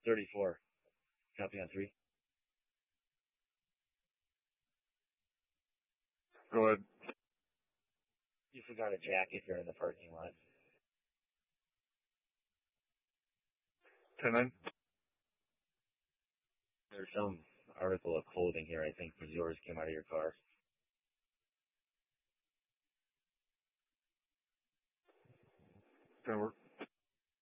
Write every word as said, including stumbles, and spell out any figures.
thirty-four. Copy on three. Go ahead. You forgot a jack if you're in the parking lot. ten nine. There's some article of clothing here, I think, was yours, came out of your car. ten work.